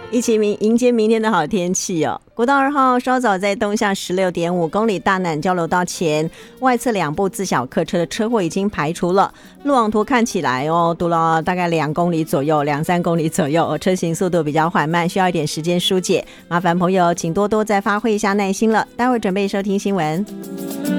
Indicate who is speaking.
Speaker 1: 一起迎接明天的好天气哦。国道2号稍早在东向16.5公里大南交流道前，外侧2部自小客车的车祸已经排除了。路网图看起来堵了大概2公里左右，2-3公里左右，车行速度比较缓慢，需要一点时间疏解。麻烦朋友请多多再发挥一下耐心了。待会准备收听新闻。